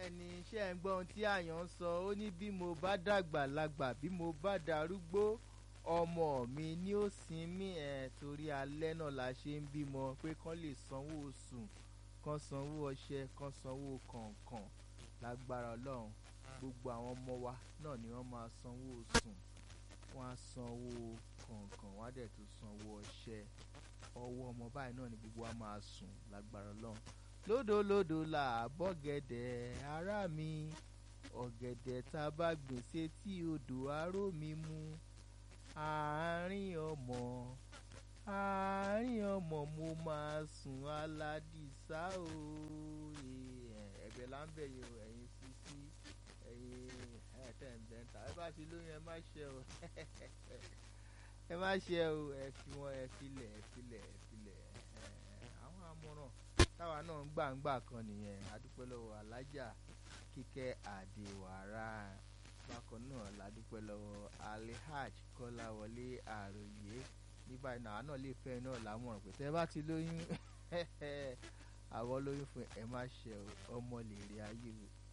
bẹ́ẹ̀ni iṣẹ́ ẹ̀ ń gbọ́ ohun tí àyàn ń sọ ó ní bí mo bá dàgbà lágbà bí mo bá darúgbó ọmọ mi ni ó sin mí torí alẹ́ náà la ṣe ń bímọ pé kán lè sanwó oṣù kán sanwó ọṣẹ kán sanwó kọ̀ọ̀kan lágbára ọlọ́run gbogbo àwọn ọmọ wa náà ni wọ́n máa sanwó oṣù wọ́n á sanwó kọ̀ọ̀kan wọ́n á dẹ̀ tún sanwó ọṣẹ ọwọ́ ọmọ báyìí náà ni gbogbo wa máa sùn lágbára ọlọ́run lódòlódò là bọ́gẹ̀dẹ̀ ará mi ọ̀gẹ̀dẹ̀ tá a bá gbìn sétí odò aró mi mu àárín ọmọ mo máa sùn aládìsá o ẹ̀bẹ̀ là ń bẹ̀ yín o ẹ̀yin sísí ẹ̀yin ẹ̀tẹ̀ǹtẹ̀ǹtà ẹ bá ti lóyún ẹ má ṣe o ẹ má ṣe o ẹ fi wọn ẹ filẹ̀ àwọn àmọ̀ràn táwa náà ń gbàǹgbà kan nìyẹn adúpẹ́ lọ́wọ́ alájà kíkẹ́ àdèwàrà bákan náà ládúpẹ́ lọ́wọ́ alihaj kọ́láwọlé àròyé ní báyìí náà náà lè fẹ́ náà lámọ̀ràn pé tẹ́ bá ti lóyún àwọn lóyún fún ẹ má ṣe ọmọ lè rí ayé o